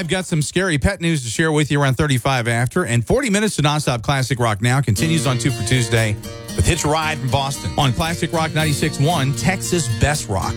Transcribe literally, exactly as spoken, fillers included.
I've got some scary pet news to share with you around thirty-five after. And forty minutes to nonstop classic rock now continues on Two for Tuesday with Hitch a Ride from Boston on Classic Rock ninety-six point one, Texas Best Rock.